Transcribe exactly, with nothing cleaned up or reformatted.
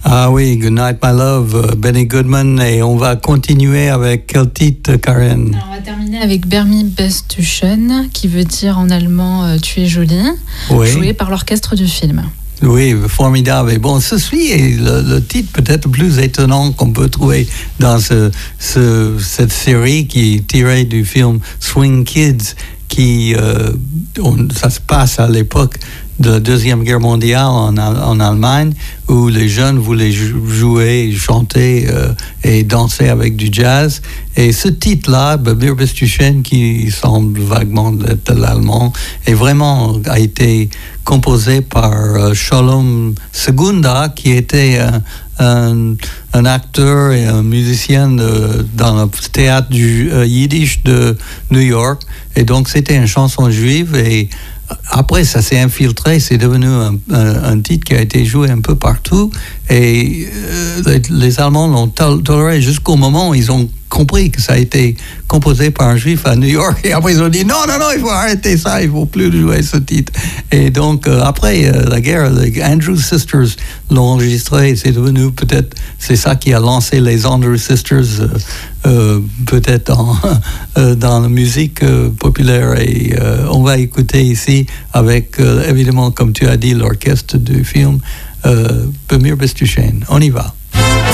Ah oui, Good Night My Love, Benny Goodman, et on va continuer avec quel titre, Karen? Alors, on va terminer avec Bermi bist du schön, qui veut dire en allemand euh, tu es jolie, oui. Joué par l'orchestre du film. Oui, formidable. Et bon, ceci est le, le titre peut-être le plus étonnant qu'on peut trouver dans ce, ce, cette série qui est tirée du film Swing Kids, qui euh, on, ça se passe à l'époque de la Deuxième Guerre mondiale en, en Allemagne, où les jeunes voulaient jouer, chanter euh, et danser avec du jazz. Et ce titre-là, Mir bist du schön, qui semble vaguement être l'allemand, est vraiment a été composé par euh, Shalom Segunda, qui était un, un, un acteur et un musicien de, dans le théâtre du euh, Yiddish de New York. Et donc c'était une chanson juive, et après, ça s'est infiltré, c'est devenu un, un, un titre qui a été joué un peu partout, et euh, les, les Allemands l'ont toléré jusqu'au moment où ils ont compris que ça a été composé par un juif à New York, et après ils ont dit non, non, non, il faut arrêter ça, il ne faut plus jouer ce titre. Et donc euh, après euh, la guerre, les Andrews Sisters l'ont enregistré, et c'est devenu peut-être, c'est ça qui a lancé les Andrews Sisters euh, euh, peut-être en, euh, dans la musique euh, populaire, et euh, on va écouter ici avec euh, évidemment, comme tu as dit, l'orchestre du film euh, Mir bist du schön. On y va.